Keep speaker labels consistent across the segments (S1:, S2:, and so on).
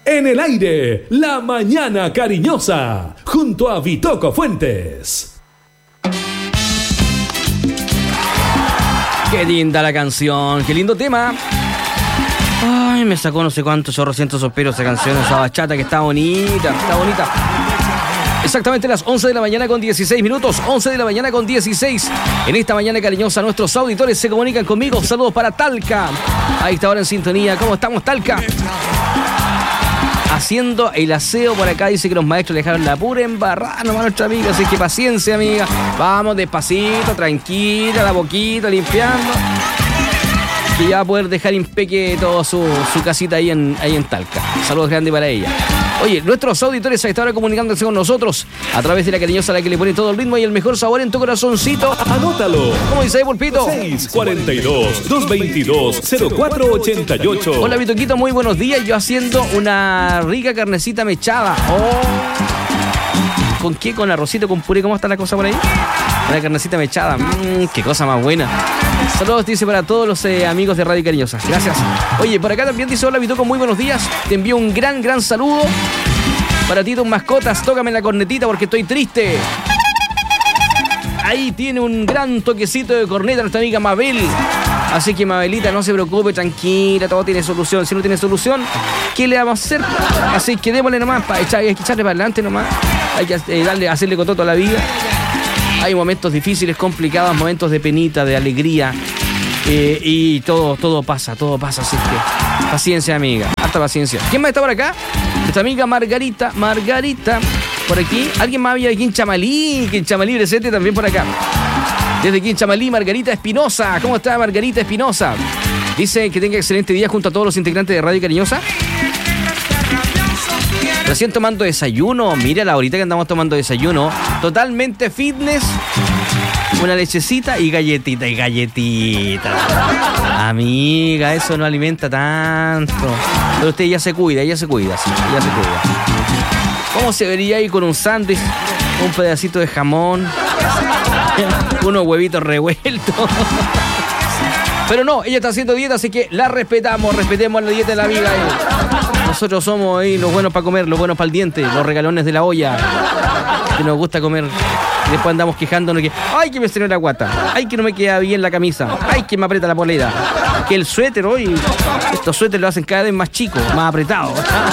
S1: En el aire, La Mañana Cariñosa, junto a Vitoco Fuentes.
S2: Qué linda la canción, qué lindo tema. Ay, me sacó no sé cuántos chorrocientos suspiros esa canción, esa bachata que está bonita, está bonita. Exactamente las 11 de la mañana con 16 minutos, 11 de la mañana con 16. En esta mañana cariñosa nuestros auditores se comunican conmigo. Saludos para Talca. Ahí está ahora en sintonía. ¿Cómo estamos, Talca? Haciendo el aseo por acá, dice que los maestros le dejaron la pura embarrada nomás a nuestra amiga, así que paciencia, amiga. Vamos despacito, tranquila, la boquita, limpiando. Que ya va a poder dejar impeque toda su casita ahí en Talca. Saludos grandes para ella. Oye, nuestros auditores a esta hora comunicándose con nosotros a través de la cariñosa, la que le pone todo el ritmo y el mejor sabor en tu corazoncito.
S1: Anótalo.
S2: ¿Cómo dice ahí, Pulpito?
S1: 642-222-0488.
S2: Hola, Vitoquito, muy buenos días. Yo haciendo una rica carnecita mechada. Oh. ¿Con qué? ¿Con arrocito, con puré? ¿Cómo está la cosa por ahí? Una carnecita mechada. Qué cosa más buena. Saludos, dice, para todos los amigos de Radio Cariñosa. Gracias. Oye, por acá también dice, hola, Vitoco, muy buenos días. Te envío un gran saludo. Para ti, tus mascotas, tócame la cornetita porque estoy triste. Ahí tiene un gran toquecito de corneta nuestra amiga Mabel. Así que, Mabelita, no se preocupe, tranquila, todo tiene solución. Si no tiene solución, ¿qué le vamos a hacer? Así que démosle nomás, hay que echarle para adelante nomás. Hay que hacerle con toda la vida. Hay momentos difíciles, complicados, momentos de penita, de alegría. Y todo pasa, así que paciencia, amiga, harta paciencia. ¿Quién más está por acá? Nuestra amiga Margarita, por aquí. ¿Alguien más había de Quinchamalí presente también por acá? Desde Quinchamalí, Margarita Espinosa. ¿Cómo está Margarita Espinosa? Dice que tenga excelente día junto a todos los integrantes de Radio Cariñosa. Recién tomando desayuno. Mírala, ahorita que andamos tomando desayuno. Totalmente fitness. Una lechecita y galletita. Amiga, eso no alimenta tanto. Pero usted ya se cuida, sí, ya se cuida. ¿Cómo se vería ahí con un sándwich? Un pedacito de jamón. Unos huevitos revueltos. Pero no, ella está haciendo dieta, así que la respetemos la dieta de la amiga. Nosotros somos ahí los buenos para comer, los buenos para el diente, los regalones de la olla, que nos gusta comer. Y después andamos quejándonos que, ay, que me estrenó la guata, ay, que no me queda bien la camisa, ay, que me aprieta la polera, que el suéter hoy, estos suéteres lo hacen cada vez más chicos, más apretados.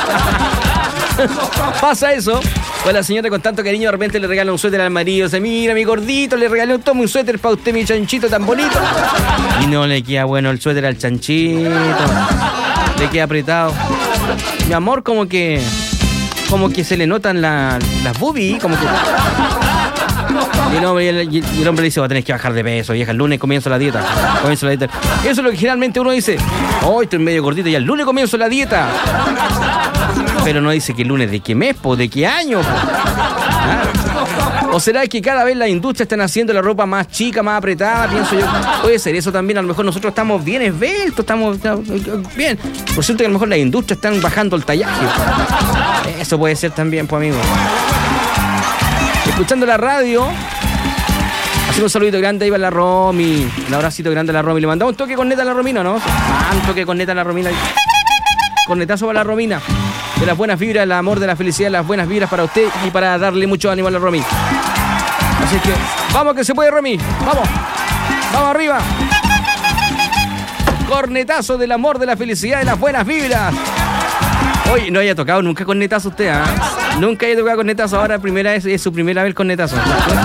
S2: Pasa eso. Pues la señora con tanto cariño de repente le regala un suéter al marido. Dice, mira, mi gordito, le regalé un suéter para usted, mi chanchito tan bonito. Y no le queda bueno el suéter al chanchito. Le queda apretado. Mi amor, como que se le notan las boobies, como que... Y el hombre le dice, va a tener que bajar de peso, vieja, el lunes comienzo la dieta. Eso es lo que generalmente uno dice. Oh, estoy medio gordito y el lunes comienzo la dieta. Pero no dice que el lunes de qué mes, de qué año. ¿O será que cada vez las industrias están haciendo la ropa más chica, más apretada? Pienso yo. Puede ser eso también. A lo mejor nosotros estamos bien esbeltos, estamos bien. Por cierto que a lo mejor las industrias están bajando el tallaje. Eso puede ser también, pues, amigo. Escuchando la radio. Hacer un saludito grande ahí para la Romy. Un abracito grande a la Romy. Le mandamos un toque con neta a la Romina, ¿no? Un toque con neta a la Romina. Cornetazo para la Romina. De las buenas vibras, el amor, de la felicidad, las buenas vibras para usted y para darle mucho ánimo a la Romy. Así que, vamos que se puede, Romy. Vamos arriba. Cornetazo del amor, de la felicidad, de las buenas vibras. Oye, no haya tocado nunca cornetazo usted, ¿ah? Nunca haya tocado cornetazo. Ahora es su primera vez cornetazo.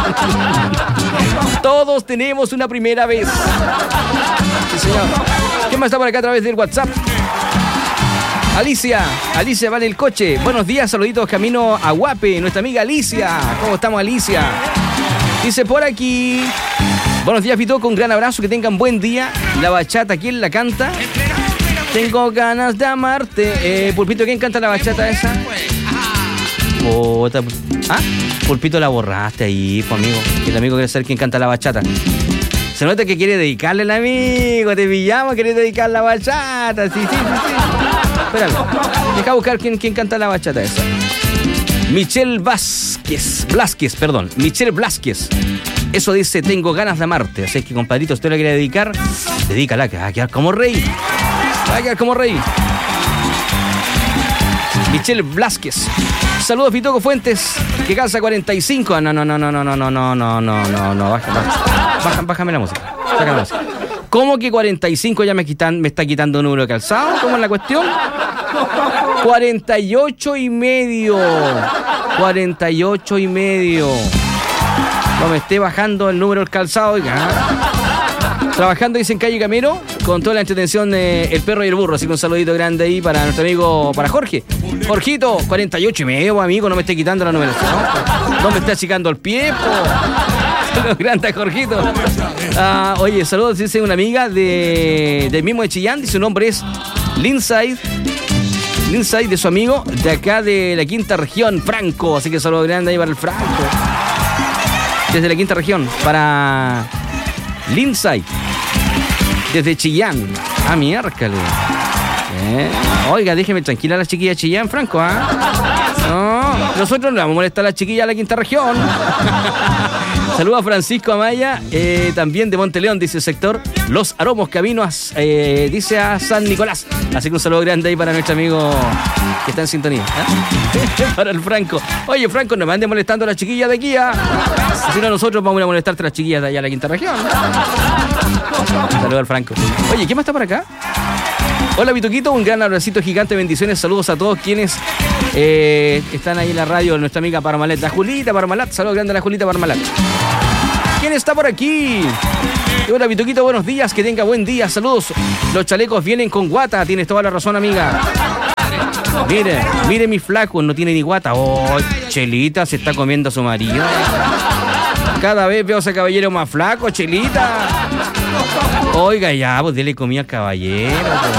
S2: Todos tenemos una primera vez. Sí, señor. ¿Quién más está por acá a través del WhatsApp? Alicia va en el coche. Buenos días, saluditos camino a Guape. Nuestra amiga Alicia. ¿Cómo estamos, Alicia? Dice por aquí. Buenos días, Vitoco, un gran abrazo, que tengan buen día. La bachata, ¿quién la canta? Tengo ganas de amarte. Pulpito, ¿quién canta la bachata esa? Pulpito, la borraste ahí, pues, amigo. El amigo quiere saber quién canta la bachata. Se nota que quiere dedicarle al amigo. Te pillamos, quiere dedicar la bachata. Sí. Espérame, deja buscar quién canta la bachata esa. Michelle Blázquez. Eso dice, tengo ganas de amarte. Así que, compadrito, usted la quiere dedicar, dedícala, que va a quedar como rey. Michelle Blasquez. Saludos, Pitoco Fuentes, que calza 45. No. Bájame la música. Sácame la música. ¿Cómo que 45 ya me está quitando un número de calzado? ¿Cómo es la cuestión? 48 y medio. 48 y medio. No me esté bajando el número del calzado, oiga. Trabajando, dice, en calle Camero, con toda la entretención de El Perro y el Burro. Así que un saludito grande ahí para nuestro amigo, para Jorge. Jorgito, 48 y medio, amigo, no me esté quitando la numeración. No me esté achicando el pie, po. Saludos grandes, Jorgito. Oye, saludos, dice una amiga del mismo de Chillán, y su nombre es Lindsay, de su amigo, de acá de la quinta región, Franco. Así que saludos grandes ahí para el Franco. Desde la quinta región, para Lindsay, desde Chillán. Miércoles. Oiga, déjeme tranquila a la chiquilla de Chillán, Franco, No, nosotros no vamos a molestar a la chiquilla de la quinta región. Saludos a Francisco Amaya, también de Monteleón, dice el sector Los Aromos Caminos, dice a San Nicolás. Así que un saludo grande ahí para nuestro amigo que está en sintonía. Para el Franco. Oye, Franco, no me ande molestando a la chiquilla de aquí. Si no, nosotros vamos a molestarte a las chiquillas de allá a la quinta región. Saludos al Franco. Oye, ¿quién más está por acá? Hola, Vituquito, un gran abracito gigante, bendiciones, saludos a todos quienes están ahí en la radio, nuestra amiga Parmalat, la Julita Parmalat, saludos grandes a la Julita Parmalat. ¿Quién está por aquí? Hola, Vituquito, buenos días, que tenga buen día, saludos. Los chalecos vienen con guata, tienes toda la razón, amiga. Mire mi flaco, no tiene ni guata. Oh, Chelita se está comiendo a su marido. Cada vez veo a ese caballero más flaco, Chelita. Oiga, ya, pues dele comida al caballero.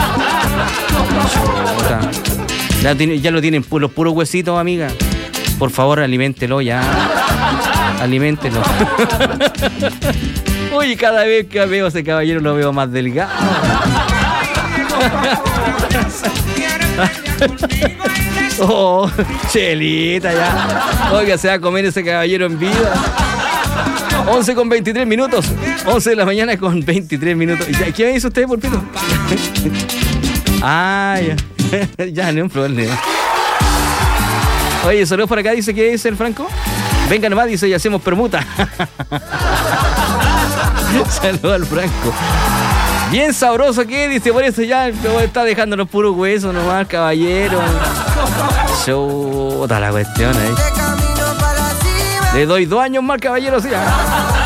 S2: Ya lo tienen los puros huesitos, amiga. Por favor, aliméntelo ya. Aliméntelo. Oye, cada vez que veo a ese caballero lo veo más delgado. Oh, Chelita, ya. Oiga, se va a comer ese caballero en vida. 11 con 23 minutos. 11 de la mañana con 23 minutos. ¿Qué me hizo usted, Pulpito? Ya. Ya, no hay un problema. Oye, saludos por acá, dice que es el Franco. Venga nomás, dice, y hacemos permuta. Saludos al Franco. Bien sabroso que dice, por eso ya está dejando los puros huesos nomás, caballero. Chuta la cuestión ahí. Le doy 2 años más, caballero, sí.